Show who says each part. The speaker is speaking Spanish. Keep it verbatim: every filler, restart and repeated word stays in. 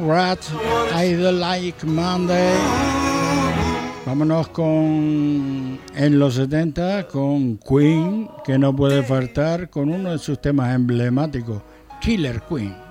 Speaker 1: Rat, I Don't Like Monday. Vámonos con en los setenta con Queen, que no puede faltar, con uno de sus temas emblemáticos, Killer Queen.